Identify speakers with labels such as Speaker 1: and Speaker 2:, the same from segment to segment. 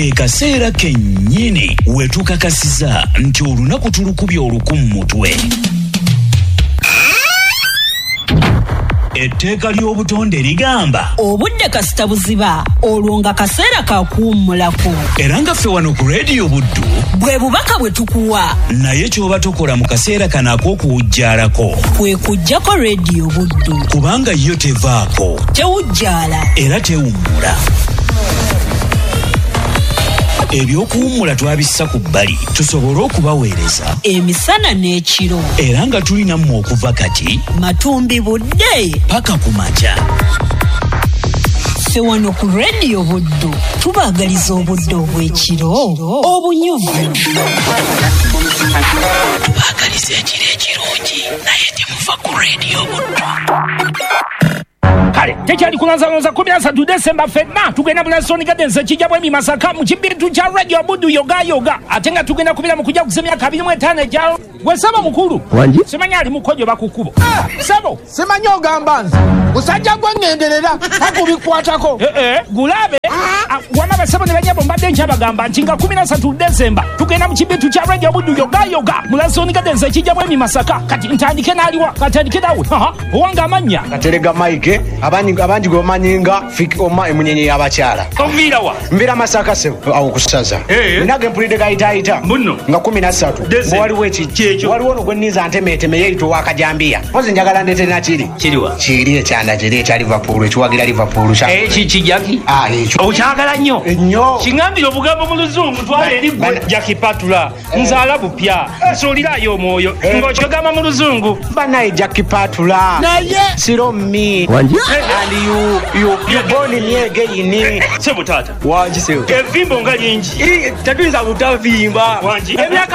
Speaker 1: Kaseera kennyini wetukakasiza nti olunaku tulukubya olukumu mutwe. Etteeka ly'obutonde ligamba
Speaker 2: obudde kasita buziba olwo nga kaseera kakuwummulako.
Speaker 1: Era nga ffe wano ku Radio Buddu
Speaker 2: bwe bubaka bwe tukuwa
Speaker 1: naye ky'oba tokola mu kaseera kano ak'okuwujjaalako
Speaker 2: kwe kuggyako Radio Buddu
Speaker 1: kubanga yo tevaako,
Speaker 2: tewujjaala
Speaker 1: era tewummula. Ebyokuwummula twabissa ku bbali tusobole okubaweereza
Speaker 2: emisana n'ekiro,
Speaker 1: era nga tulina mmwe okuva kati
Speaker 2: matumbi budde
Speaker 1: paka ku makya.
Speaker 2: ffe wano ku Radio Buddu tubaagaliza obudde obw'ekiro obunyuvu.
Speaker 1: Tubaagaliza ekiro ekirungi naye temuva ku Radio Buddu.
Speaker 3: Kale, tekyali kulanza 13 December fenna tugenda Blaston Gardens kijabwe Masaka mu kibintu kya Radio Buddu yoga ate nga tugenda kubira mu kujja kusemya 25 ejalo gwe saba mukulu
Speaker 4: wanji
Speaker 3: semanya ali mukojo bakukubo sabo
Speaker 4: semanya ogambanzi musajja gwengenderera akubikwatako
Speaker 3: gulabe wana basabo ne banyabo mbadde nkyabagamba nti nga 13 December tugenda mu kibintu kya Radio Buddu yoga mu Blaston Gardens kijabwe Masaka kati ntandike naliwa katandike dawe owanga amanya
Speaker 4: katerega Mike abanji gomanyinga fikoma emunyenye yabakyala
Speaker 3: ovirawa
Speaker 4: mbira Masaka sebo awo kusaza nage mpulide gaitaita
Speaker 3: muno
Speaker 4: nga 13 waliwo ekikyejo waliwo no gwenniza ntemeteme yeito wakajambia pozi njagala ndete na kiri ekyanda kiri ekya Liverpool ekiwagira Liverpool kya
Speaker 3: kijaki
Speaker 4: ekyo
Speaker 3: okyagala nnyo kingambira obugambo mu luzungu twale erigwe Jackie Patula nzaala bupya nsolirayo omwoyo ng'okyogamba mu luzungu
Speaker 4: banaye Jackie Patula
Speaker 3: naye
Speaker 4: siro mi
Speaker 3: wanji
Speaker 4: and you born in again
Speaker 3: sebo tata
Speaker 4: wanji sebo
Speaker 3: evimbo nga lingi
Speaker 4: tetuyinza kutavimba
Speaker 3: wanji
Speaker 4: emyaka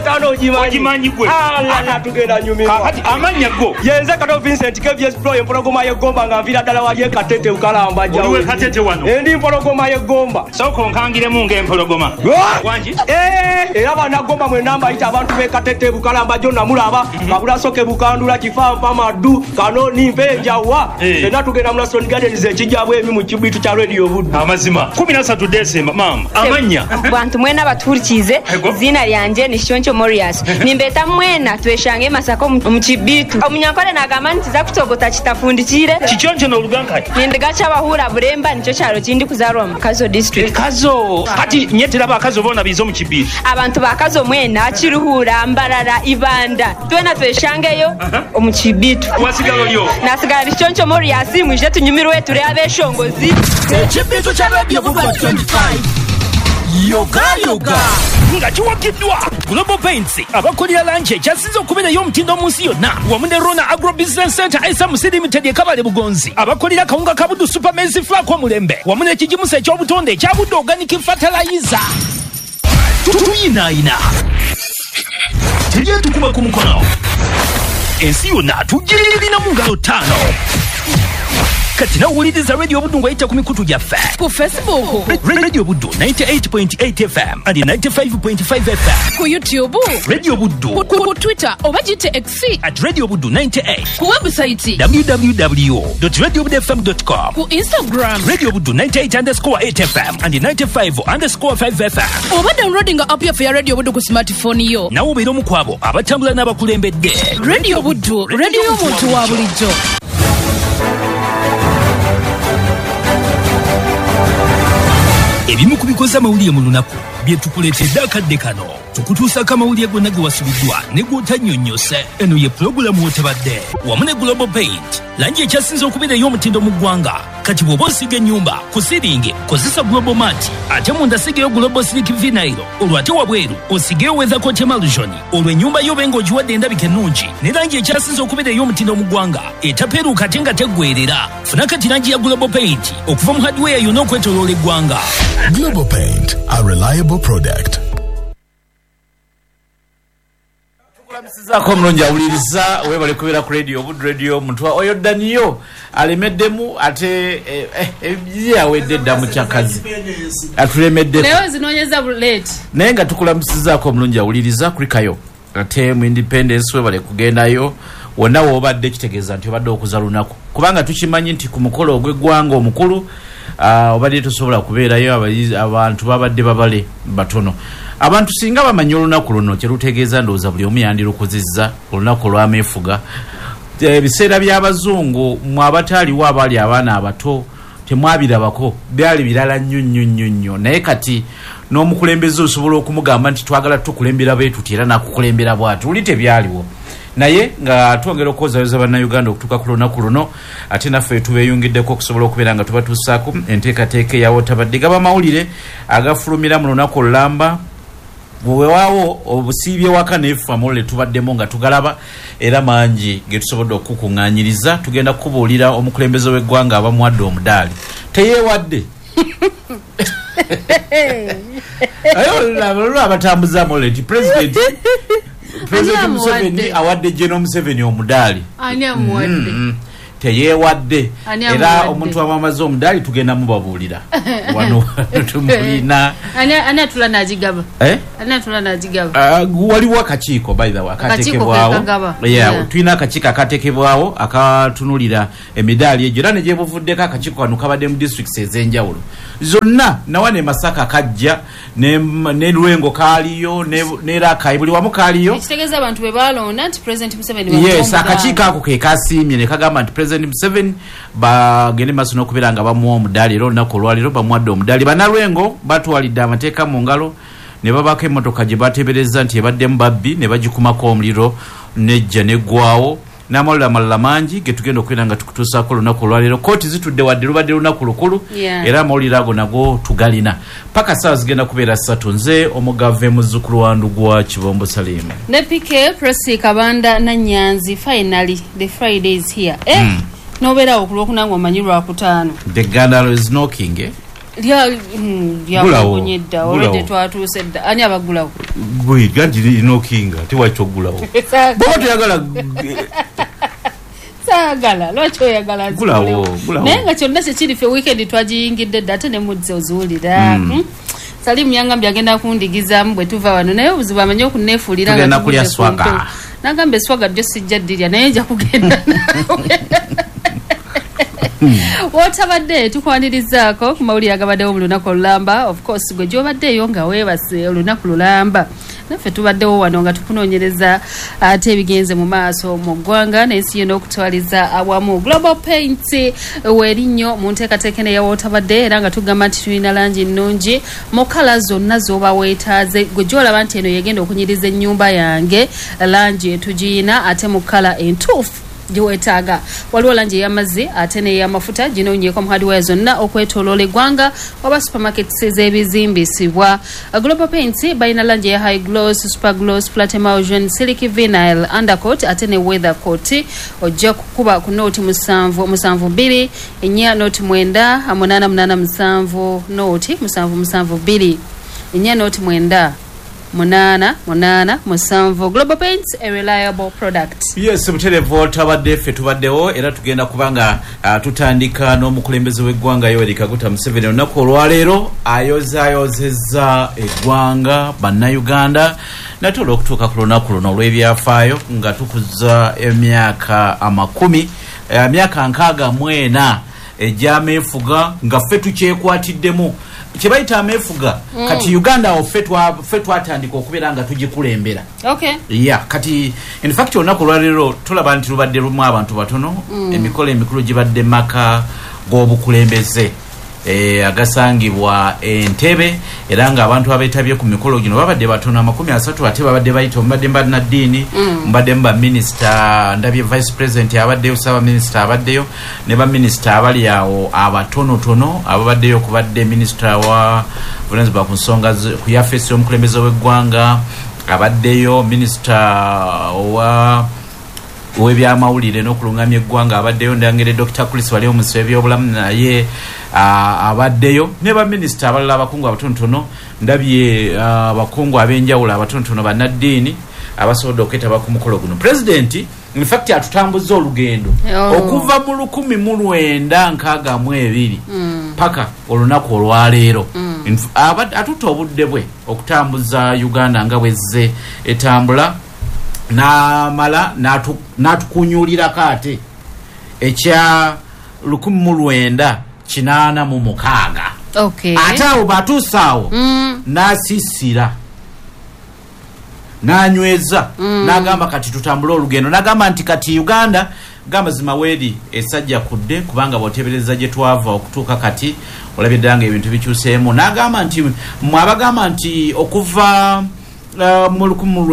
Speaker 4: 25
Speaker 3: ogimanyi gwe
Speaker 4: ala tugenda nyumirwa
Speaker 3: amanya go
Speaker 4: yenze Kato Vincent KVS Pro empologoma y'egomba nga nvira ddala wali Katete ukalamba jawe
Speaker 3: oliwe Katete wano
Speaker 4: endi empologoma y'egomba
Speaker 3: soko nkangiremu ng'empologoma wanji
Speaker 4: era banagomba mwe namba ita abantu be Katete ukalamba jonna mulaba babula soke bukandula kifampa madu kanoni mpenjawa era tugenda mu Blaston Gardens ekijabwe emi mu kibitu kya Radio Buddu
Speaker 3: amazima 13 December mama amanya
Speaker 5: bantu mwena baturikize zina lyanje ni Shoncho Morias nimbeta mwena tweshange Masaka mu kibitu omunyankole nagamba nti za kutogota kitafundikire
Speaker 3: kikyoncho no luganka
Speaker 5: nindiga cyabahura buremba nico cyaro kindi kuzarwa mu Kazo district
Speaker 3: Kazo kati nyetera bakazo bona bizo mu kibitu
Speaker 5: abantu bakazo mwena kiruhura mbarara ibanda twena tweshangeyo mu kibitu
Speaker 3: wasigalo lyo
Speaker 5: nasigara Shoncho Morias mwije tunyumirwe turi abeshongozi
Speaker 2: ekibitu kya Radio Buddu 25 yoga
Speaker 3: nga kiwakiddwa Global Paints abakolera lanche kyasize okubeerayo omutindo mu nsi yonna wamu ne Rona Agro Business Center SMC Limited ekabale Bugonzi abakolera kawunga ka Buddu Super Maize Flour Mulembe wamu n'ekijimusa eky'obutonde ekya Buddu Organic Fertilizer tuyinaayina tujye tukuba ku mukono ensi yonna tugirina mu ngalo 5 kati nawuliriza Radio Buddu ng'ayita ku mikutu gyaffe
Speaker 2: ku Facebook
Speaker 3: Radio Buddu 98.8 FM and 95.5 FM
Speaker 2: ku YouTube
Speaker 3: Radio Buddu
Speaker 2: ku Twitter oba gite X
Speaker 3: @Radio Buddu 98
Speaker 2: ku website
Speaker 3: www.radiobuddufm.com
Speaker 2: ku Instagram
Speaker 3: Radio Buddu 98_8 FM and 95_5 FM
Speaker 2: oba downloading app ya Radio Buddu ku smartphone yo
Speaker 3: nawo obeera omu kwabo abatambula n'abakulembedde
Speaker 2: Radio Buddu radio y'omuntu wa bulijjo.
Speaker 3: ebimu ku bikoze amawulire mu lunaku bye tukuleetedde akadde kano tukutuusako amawulire gonna ge wasubiddwa ne gw'otannyonnyose. eno ye pulogulaamu wotebadde wamu ne Global Paint langi ekyasinze okubeera ey'omutindo mu ggwanga kati bw'oba osiga ennyumba ku siringi kozesa Global Mat ate munda sigeyo Global Slick Vinyl olwo ate wabweru osigeyo Weathercoat Emulsion olwo ennyumba yo be ng'ogiwadde endabika ennungi ne langi ekyasinze okubeera ey'omutindo mu ggwanga etapeeruuka ate nga teggwerera. Funa kati langi ya Global Paint okuva mu hardware yonna okwetooloola eggwanga.
Speaker 6: Global Paint, a reliable product.
Speaker 7: Tukulamisizaako omulungi awuliriza weebale kubeera ku Radio Buddu Radio mutwa oyo Daniyo alemeddemu ate ebye awedde dda mu kyakazi atulemedde
Speaker 8: leo zinonyeza bullet
Speaker 7: naye nga tukulamisizaako omulungi awuliriza kulikayo ate mu Independence weebale kugendayo wonna woobadde kitegeeza nti obadde okuza lunaku kubanga tukimanyi nti ku mukolo ogw'eggwanga omukulu obadde tosobola kubeerayo abantu babadde babale batono abantu singa bamanyi olunaku luno kyerutegeeza ndowooza buli omu yandirukuzizza olunaku olw'ameefuga ebiseera by'abazungu mwabataaliwo abaali abaana abato temwabirabako byali birala nnyo naye kati n'omukulembeze osobola okumugamba nti twagala tukulembera beetuti era nakukulembera bwati uli tebyaliwo naye nga twongera okwozayoza bannayuganda okutuuka ku lunaku luno ate naffe tubeeyungiddeko okusobola okubeera nga tubatuusaako enteekateeka eyawotabadde gaba mawulire agafulumira mu lunaku olulamba bwewaawo obusiibye waka neefa mulole tubaddemu nga tugalaba era mangi getusobodde okukuŋŋaanyiriza tugenda kukubuulira omukulembeze w'eggwanga abamuwadde omudaali teyeewadde ayo abatambuza mulole nti president Museveni awadde General Museveni omudaali teyeewadde era omuntu abamaze omudaali tugenda mubabuulira wano tumulina
Speaker 8: ani atula n'agigaba ani atula n'agigaba
Speaker 7: waliwo akakiiko by the way akateekebwawo tulina akakiiko akateekebwawo akatunulira emidaali egyo era ne gyebuvuddeko akakiiko kano kabadde mu districts ez'enjawulo zonna nawane Masaka kajja ne Lwengo kaaliyo ne Rakai buli wamu kaaliyo
Speaker 8: ekitegeeza abantu bwe balonda nti President Museveni
Speaker 7: yes akakiiko ako ke kasiimye ne kagamba nti President Museveni bagende maaso n'okubeera nga bamuwa omudaali era olunaku olwaliro bamuwadde omudaali Bannalwengo batwalidde amateeka mu ngalo ne babako emmotoka gye bateebereza nti ebaddemu babbi ne bagikumako omuliro nejja neggwawo n'amalala amalala mangi ge tugenda okubeera nga tukutuusaako olunaku olwaleero kooti zitudde wadde lubadde lunaku lukulu era amawulire ago nago tugalina paka saawa zigenda kubeera 3 nze omugave muzzukulu wa Ndugwa Kibombo Salim
Speaker 8: ne PK Presi Kabanda na Nyanzi finally the Friday is here nobeera okulwokunanga omanyi lwakutaano
Speaker 7: the Gandalo is knocking
Speaker 8: lyakonyedda olwedde twatuuse dda ani abagulawo
Speaker 7: gwe ganjiri knocking tewakyogulawo baba toyagala
Speaker 8: saagala lwaki oyagala
Speaker 7: gulawo
Speaker 8: naye nga kyonna kyekiri ffe weekend twagiyingidde dda ate ne mudze ozuwulira Salimu yangambye agenda kundigizaamu bwe tuva wano naye obuzibu amanyi okuneefuulira
Speaker 7: nga kulya swaga
Speaker 8: nagamba eswaga ddyo sijja ddirya naye nja kugenda nawe wotabadde tukwanirizaako ku mawulire agabaddewo mu lunaku olulamba of course gwe gyobaddeeyo nga weebase olunaku lulamba naffe tubaddewo wano nga tukunoonyereza ate ebigenze mu maaso mu ggwanga n'ensi yonna okutwaliza awamu Global Paint weerinnyo mu nteekateeka ne yawotabadde era nga tugamba nti tulina langi nnungi mu kala zonna z'oba weetaaze gwe gyolaba nti eno yegenda okunyiriza ennyumba yange langi etugiyina ate mu kala entuufu gyewetaaga waliwo langi ey'amazzi ate n'ey'amafuta ginoonyeeko mu hardware zonna okwetoloola eggwanga oba supermarkets ez'ebizimbisibwa Global Paints balina langi eya high gloss super gloss platinum emulsion silky vinyl undercoat ate ne weather coat ojja kukuba ku nooti 772 4 nooti 9 887 nooti 772 4 nooti 9 887 Global Paints, a reliable product.
Speaker 7: Yes, muterevu tabadde ffe tubaddewo era tugenda kubanga tutandika n'omukulembeze w'eggwanga Yoweri Kaguta Museveni olunaku olwaleero ayozaayozezza eggwanga bannayuganda natola okutuuka ku lunaku luno olw'ebyafaayo nga tukuza emyaka 10 emyaka 64 egy'ameefuga nga ffe tukyekwatiddemu kyebayita ameefuga kati Uganda ffe twatandika okubeera nga tugikulembera kati in fact olunaku olwaleero tulaba nti lubadde lumu abantu batono emikolo emikulu gibadde maka g'obukulembeze agasangibwa Entebbe era nga abantu abeetabye ku mikolo gino babadde batono 30 ate babadde bayita mbadde mbannaddiini mbadde mba minisita ndabye vice president abaddeyo saba minisita abaddeyo ne ba minisita abali awo abatonotono ababaddeyo kubadde minisita wa Bulanziba ku nsonga ku yafeesi y'omukulembeze w'eggwanga abaddeyo minisita wa w'ebyamawulire n'okulungamya eggwanga abaddeyo ndangere Dr. Chris wali omusibe ebyobulamu naye abaddeyo ne ba minisita abalala abakungu abatonotono ndabye abakungu ab'enjawulo abatonotono bannaddiini abasobodde okwetaba ku mukolo guno president in fact atutambuza olugendo okuva mu 1962 paka olunaku olwaleero atuta obudde bwe okutambuza Uganda nga bwezze etambula n'amala n'atukunyulirako ate ekya 1990 886
Speaker 8: okay
Speaker 7: ate awo batuusaawo n'asisira n'anyweza n'agamba kati tutambule olugendo n'agamba nti kati Uganda gamazima weeri esajja kudde kubanga bw'oteebereza gye twava okutuuka kati olabye ddala nga ebintu bikyuseemu n'agamba nti mwabagamba nti okuva mu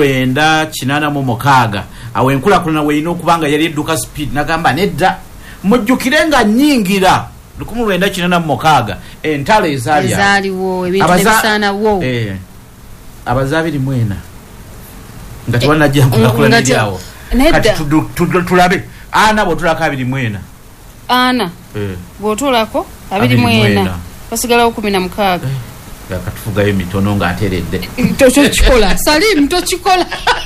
Speaker 7: 1986 awo enkulaakulana weerina okubanga yali edduka speed n'agamba nedda mujjukire nga nnyingira 1986 entalo
Speaker 8: ezaaliwo ebintu nebisaanawo
Speaker 7: abazaabiri nga tebanajja nkulaakulana eryawo kati tulabe ana bw'otulako 24
Speaker 8: ana bw'otulako 24 basigalawo 16
Speaker 7: katufugayo mitono ng'ateredde
Speaker 8: tokikola Salim tokikola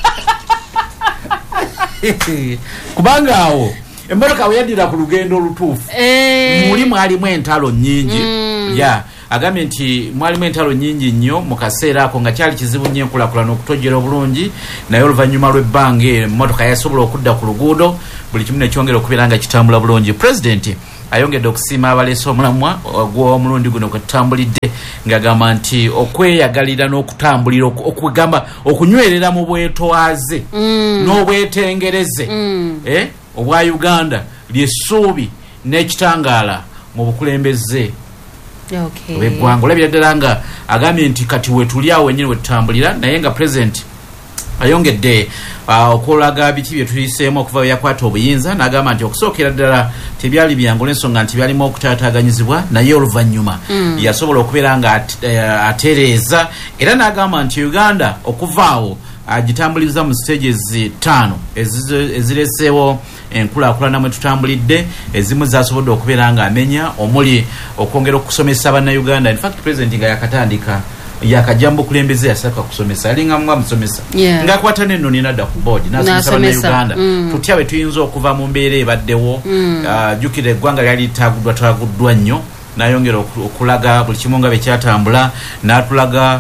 Speaker 7: kubanga awo emmotoka we yaddira ku lugendo olutuufu muli mwalimu entalo nnyingi agambye nti mwalimu entalo nnyingi nnyo mu kaseera ako nga kyali kizibu nnyo enkulaakulana okutojjera obulungi naye oluvannyuma lw'ebbanga emmotoka yasobola okudda ku luguudo buli kimu nekyongera okubeera nga kitambula bulungi. Pulezidenti ayongedde okusiima abaleese omulamwa gw'omulundi guno kwe tutambulidde ng'agamba nti okweyagalira n'okutambulira okugamba okunywerera mu bwetwaze n'obwetengereze obwa Uganda ly'essuubi n'ekitangaala mu bukulembeze bw'eggwanga. Olabira ddala nga agambye nti kati wetuli awo wennyini wetutambulira naye nga pulezidenti ayongedde okulaga biki bye tuliseemu okuva we yakwata obuyinza n'agamba nti okusookera ddala tebyali byangu n'ensonga nti byalimu okutaataaganyizibwa naye oluvannyuma yasobola okubeera nga atereeza era n'agamba nti Uganda okuva awo agitambuliza mu stages 5 ezireseewo enkulaakulana mwe tutambulidde ezimu zasobodde okubeera nga amenya omuli okwongera okusomesa bannayuganda. In fact president nga yakatandika yakajjamba okulembeze yasaka kusomesa yalinga mwa musomesa ng'akwata n'ennoni nadda ku board n'asomesa bannayuganda tutya bwe tuyinza okuva mu mbeera ebaddewo jjukira eggwanga lyali taaguddwa nnyo n'ayongera okulaga buli kimu nga bwe kyatambula n'atulaga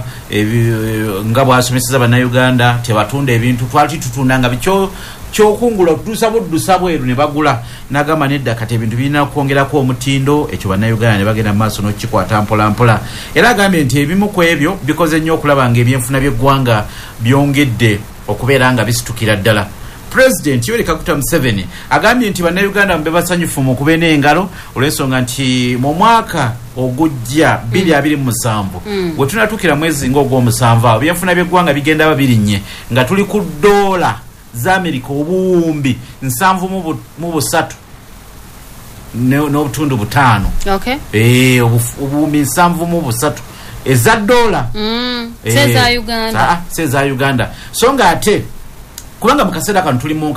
Speaker 7: nga bw'asomeseza bannayuganda tebatunda ebintu twali tutunda nga kyokungula okutuusa buddusa bweru ne bagula n'agamba nedda kati ebintu birina kwongerako omutindo ekyo bannayuganda ne bagenda mu maaso n'okikwata mpolampola era agambye nti ebimu ku ebyo bikoze nnyo okulaba ng'ebyenfuna by'eggwanga byongedde okubeera nga bisitukira ddala. President Yoweri Kaguta Museveni agambye nti bannayuganda mbe basanyufu mu kubeera engalo olw'ensonga nti mu mwaka ogujja 2027 bwe tunatuukira mwezi ng'ogw'omusanvu awo byenfuna by'eggwanga bigenda babirinnye nga tuli ku $7 obuwumbi 7.3 n'obutundu 5 obuwumbi 7.3 eza $. Seza Uganda so nga ate kubanga mu kaseera kano tuli mu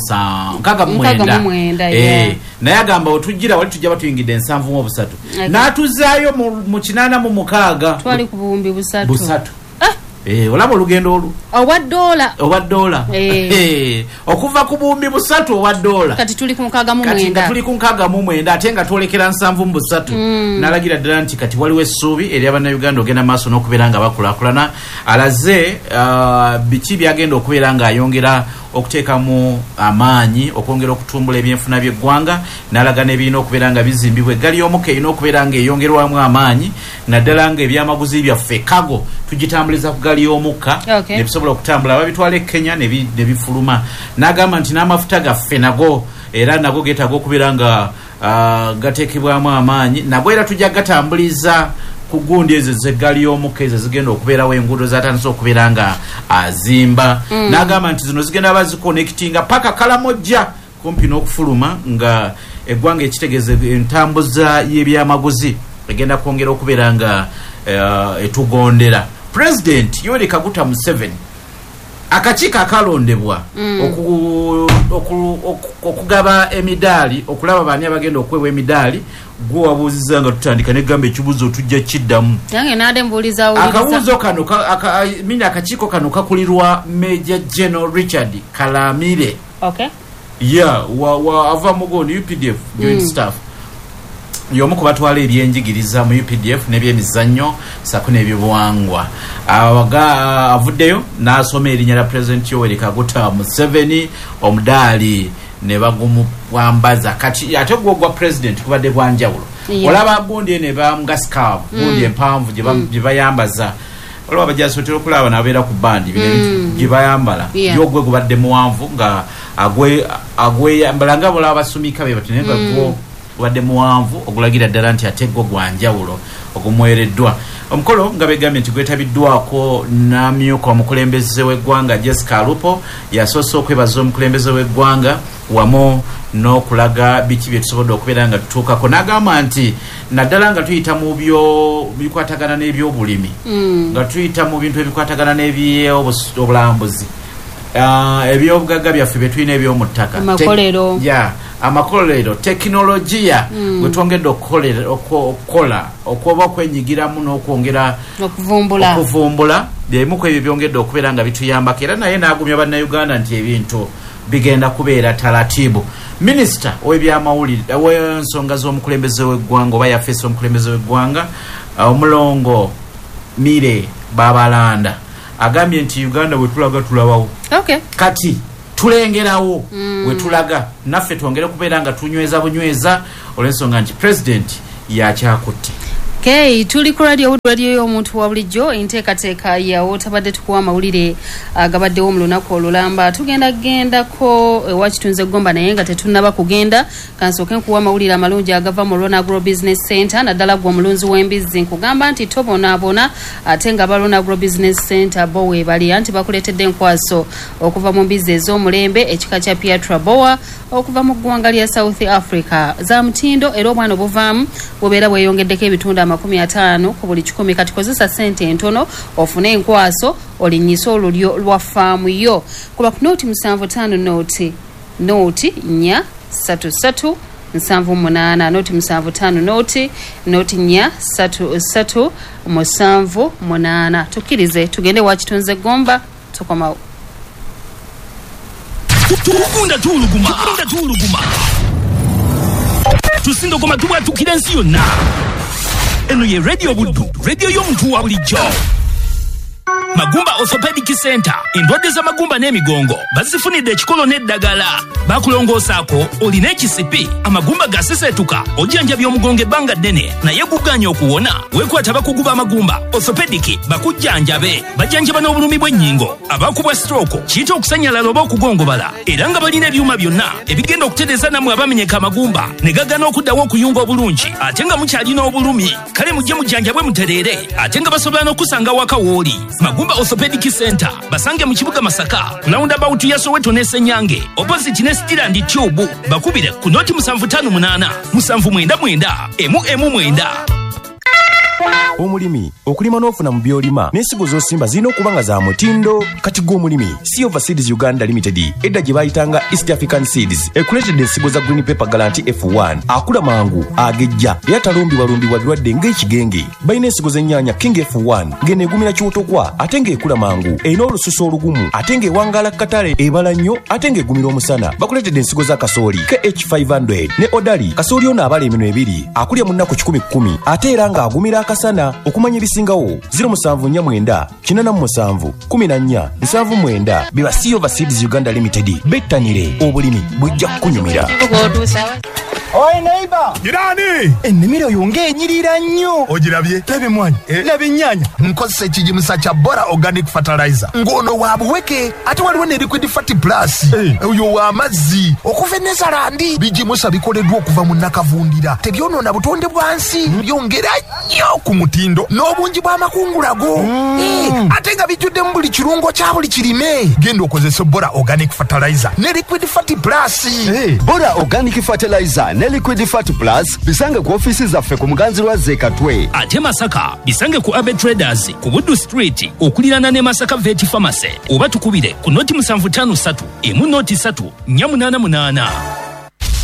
Speaker 7: 69 naye agamba otujjira wali tujja batuyingidde 7.3 n'atuzaayo mu 86
Speaker 8: twali ku buwumbi 3
Speaker 7: olaba olugendo olu
Speaker 8: owa $.
Speaker 7: Okuva ku buwumbi 3 owa $.
Speaker 8: Kati tuli ku 69
Speaker 7: ate nga twolekera 7.3 n'alagira ddala nti kati waliwo essuubi eri abannayuganda ogenda maaso n'okubeera nga bakulaakulana. Alaze biki byagenda okubeera ng'ayongera okuteekamu amaanyi okwongera okutumbula ebyenfuna by'eggwanga n'alaga n'ebirina okubeera nga bizimbibwa eggali y'omuka erina okubeera ng'eyongerwamu amaanyi naddala ng'ebyamaguzi byaffe kago tugitambuliza ku gali y'omukka ne bisobola okutambula babitwala e Kenya ne bifuluma. N'agamba nti n'amafuta gaffe nago era nago geetaaga okubeera nga gateekebwamu amaanyi nago era tujja gatambuliza ku gundi ezo zeggali y'omukka ezo zigenda okubeerawo enguudo zatandise okubeera nga azimba. N'agamba nti zino zigenda bazikonekitinga paka Kalamojja kumpi n'okufuluma nga eggwanga ekitegeeza entambuza y'ebyamaguzi egenda kwongera okubeera nga etugondera. President Yoweri Kaguta Museveni akakiiko akalondebwa okugaba emidaali okulaba baani abagenda okuweebwa emidaali gwe wabuuziza nga tutandika negamba ekibuuzo tujja kiddamu akabuuzo kano akakiiko kano kakulirwa Major General Richard Kalamire ava mugondi UPDF joint staff y'omu ku batwala ebyenjigiriza mu UPDF n'ebyemizannyo sako n'ebyobuwangwa avuddeyo n'asoma erinnya lya President Yoweri Kaguta Museveni omudaali ne bagumuwambaza kati ate gwo gwa president kubadde bwanjawulo olaba gundi ne bamuga scarf gundi empanvu gye bayambaza olaba bajaso tero kulaba nabeera ku bandi gye bayambala yogwe gubadde muwanvu nga agwe yambala nga bolaba basumika be batenenga wadde muwanvu ogulagira ddala nti ateggo gwanjawulo ogumwereddwa omukolo nga begambye nti gwetabiddwako namyuka omukulembeze w'eggwanga Jessica Alupo yasoose okwebaza omukulembeze w'eggwanga wamu n'okulaga biki bye tusobodde okubeera nga tutuukako n'agamba nti naddala nga tuyita mu bikwatagana n'ebyobulimi nga tuyita mu bintu ebikwatagana n'ebyobulambuzi ebyobugagga byaffe bye tulina eby'omu ttaka amakolero tekinologiya gwe twongedde okukola okuba okwenyigiramu n'okwongera okuvumbula byemu ku ebyo byongedde okubeera nga bituyambako era naye n'agumya bannayuganda nti ebintu bigenda kubeera talatibu. Minisita w'ebyamawulire w'ensonga z'omukulembeze w'eggwanga oba yafeesa omukulembeze w'eggwanga omulongo Mire Babalanda agambye nti Uganda bwe tulaga tulabawo kati tulengerawo we tulaga naffe twongere kubeera nga tunyweza bunyweza olw'ensonga nti president yakyakutte.
Speaker 8: Tuli ku radio y'omuntu wa bulijjo enteekateeka yawo tabadde tukuwa amawulire agabaddewo mu lunaku olulamba tugendagendako ewa Kitunze Gomba naye nga tetunnaba kugenda kansooke nkuwa amawulire amalungi agava mu Rona Agro Business Center naddala gwe omulunzi w'embizzi nkugamba nti tobonaabona ate nga ba Rona Agro Business Center bo weebali anti bakuleetedde enkwaso okuva mu mbizzi ez'omulembe ekika kya Piatra Boa okuva mu ggwanga lya South Africa za mutindo era obwana obuvaamu bubeera bweyongeddeko ebitundu 50 ku buli 10 kati kozesa sente entono ofune enkwaso olinyisa olulyo lwa faamu yo kuba ku noti 75 noti nya 33 78 noti 75 noti nya 33 78 tukirize tugende wa Kitunze Gomba tukomawo
Speaker 3: tukunda tuluguma tusinga koma tubwatukira ensi yonna. Eno ye radio Buddu, radio y'omuntu wa bulijjo. Magumba Orthopedic Center, endwadde za magumba n'emigongo bazifunidde ekikolo n'eddagala. Bakulongoosaako olina ekisipi amagumba gaseseetuka ojjanjabya omugongo ebbanga ddene naye guganya okuwona weekwata bakuguba amagumba Orthopedic bakujjanjabe bajjanjaba n'obulumi bw'ennyingo abakubwa stroke kiyita okusanyalala oba okugongobala era nga balina ebyuma byonna ebigenda okutereeza nammwe abamenyeka amagumba ne gagana okuddawo okuyunga obulungi ate nga mukyalina obulumi kale mujje mujjanjabwe mutereere ate nga basobola n'okusanga waka wooli. Magumba Orthopedic Center basange mu kibuga Masaka roundabout ya Soweto ne Senyange opposite ne Stirand Tube bakubire ku noti 758 799 emu.
Speaker 9: Omulimi okulima n'ofuna mu byolima n'ensigo z'osimba zirina okuba nga za mutindo. Kati gw'omulimi Silver Seeds Uganda Limited edda gye bayitanga East African Seeds ekuleetedde ensigo za Green Pepper Guarantee F1 akula mangu agejja era talumbibwa birwadde ng'ekigenge. Balina ensigo z'ennyaanya King F1 ng'eneegumira kyotogwa ate ng'ekula mangu erina olususu olugumu ate ng'ewangaala katale ebala nnyo ate ng'egumira omusana. Bakuleetedde ensigo za kasooli KH500 ne Odali kasooli ono abala emino ebiri akulya mu nnaku 10 ate era ng'agumira akasana. Okumanya ebisingawo 079 87 14 79 biba Silver Seeds Uganda Limited. Bettanire obulimi bujja kunyumira.
Speaker 10: Oi neighbor, jirani. Ennimiro yonge enyirira nnyo. Ogirabye? Lebe mwanyi. Lebe nnyanya. Nkozesa ekijimusa kya Bora Organic Fertilizer. Ngono wa buweke ate waliwo ne Liquid Fat Plus. Oyo wa mazzi. Okuva Nezalandi. Bijimusa bikoleddwa okuva mu nakavundira. Tebyonoona butonde bwansi. Byongera nnyo ku mutindo n'obungi bw'amakungulago. Ate nga bijjudde mu buli kirungo kya buli kirime. Genda okozesa Bora Organic Fertilizer ne Liquid Fat Plus.
Speaker 11: Bora Organic Fertilizer ne Liquid Fat Plus bisange ku ofisi zaffe ku Muganzirwa Zekatwe.
Speaker 3: Ate Masaka bisange ku Abe Traders ku Buddu Street okulirana ne Masaka Vet Pharmacy oba tukubire ku noti 753 emu noti 3 888.